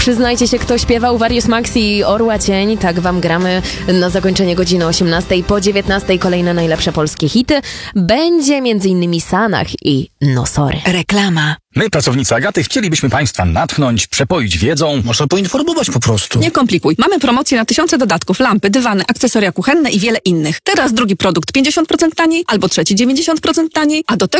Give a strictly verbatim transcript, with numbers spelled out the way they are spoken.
Przyznajcie się, kto śpiewał Warius Max i Orła Cień. Tak wam gramy na zakończenie godziny osiemnastej. Po dziewiętnastej kolejne najlepsze polskie hity. Będzie między innymi Sanach i No Sorry. Reklama. My, pracownicy Agaty, chcielibyśmy Państwa natchnąć, przepoić wiedzą. Można poinformować po prostu. Nie komplikuj. Mamy promocję na tysiące dodatków, lampy, dywany, akcesoria kuchenne i wiele innych. Teraz drugi produkt pięćdziesiąt procent taniej, albo trzeci dziewięćdziesiąt procent taniej, a do tego